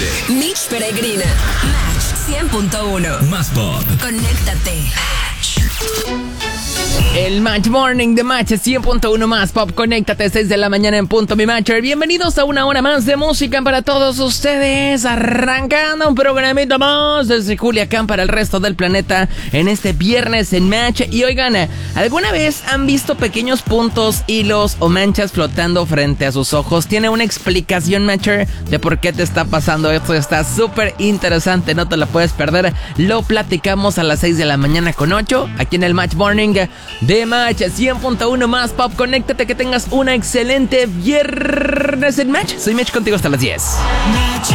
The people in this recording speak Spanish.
aire. Mitch Peregrina. Match 100.1. Más pop. Conéctate. El Match Morning de Match 100.1 Más Pop. Conéctate 6 de la mañana en punto, mi Matcher. Bienvenidos a una hora más de música para todos ustedes. Arrancando un programita más desde Culiacán para el resto del planeta en este viernes en Match. Y oigan, ¿alguna vez han visto pequeños puntos, hilos o manchas flotando frente a sus ojos? Tiene una explicación, Matcher, de por qué te está pasando esto. Está súper interesante, no te la puedes perder. Lo platicamos a las 6 de la mañana con 8 aquí en el Match Morning de Match 100.1 Más Pop. Conéctate, que tengas una excelente viernes en Match. Soy Mitch, contigo hasta las 10.